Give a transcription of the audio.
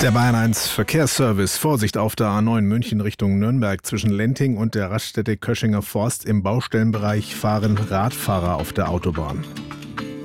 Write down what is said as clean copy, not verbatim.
Der Bayern 1 Verkehrsservice. Vorsicht auf der A9 München Richtung Nürnberg. Zwischen Lenting und der Raststätte Köschinger Forst im Baustellenbereich fahren Radfahrer auf der Autobahn.